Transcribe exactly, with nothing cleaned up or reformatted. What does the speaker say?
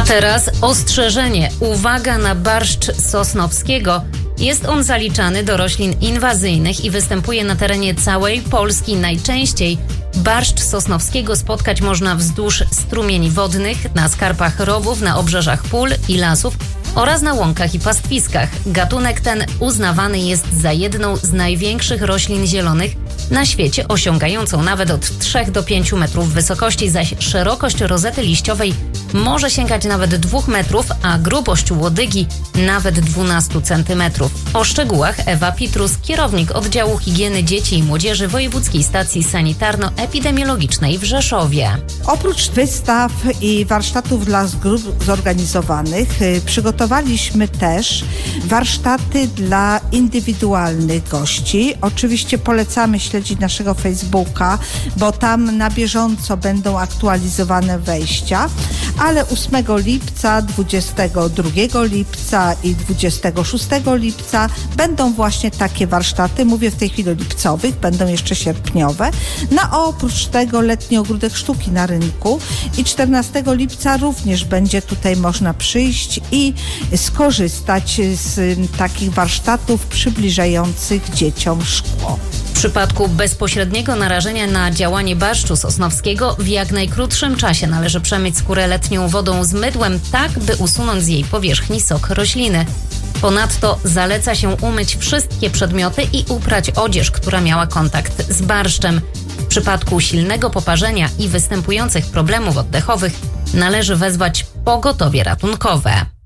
teraz ostrzeżenie. Uwaga na barszcz sosnowskiego. Jest on zaliczany do roślin inwazyjnych i występuje na terenie całej Polski. Najczęściej barszcz sosnowskiego spotkać można wzdłuż strumieni wodnych, na skarpach rowów, na obrzeżach pól i lasów oraz na łąkach i pastwiskach. Gatunek ten uznawany jest za jedną z największych roślin zielonych na świecie, osiągającą nawet od trzech do pięciu metrów wysokości, zaś szerokość rozety liściowej może sięgać nawet dwóch metrów, a grubość łodygi nawet dwunastu centymetrów. O szczegółach Ewa Pitrus, kierownik oddziału higieny dzieci i młodzieży Wojewódzkiej Stacji Sanitarno-Epidemiologicznej w Rzeszowie. Oprócz wystaw i warsztatów dla grup zorganizowanych y, przygotowaliśmy też warsztaty dla indywidualnych gości. Oczywiście polecamy śledzić naszego Facebooka, bo tam na bieżąco będą aktualizowane wejścia, ale ósmego lipca, dwudziestego drugiego lipca i dwudziestego szóstego lipca będą właśnie takie warsztaty. Mówię w tej chwili o lipcowych, będą jeszcze sierpniowe. No a oprócz tego letni ogródek sztuki na rynku i czternastego lipca również będzie tutaj można przyjść i skorzystać z takich warsztatów przybliżających dzieciom szkło. W przypadku bezpośredniego narażenia na działanie barszczu sosnowskiego w jak najkrótszym czasie należy przemyć skórę letnią wodą z mydłem, tak by usunąć z jej powierzchni sok rośliny. Ponadto zaleca się umyć wszystkie przedmioty i uprać odzież, która miała kontakt z barszczem. W przypadku silnego poparzenia i występujących problemów oddechowych należy wezwać pogotowie ratunkowe.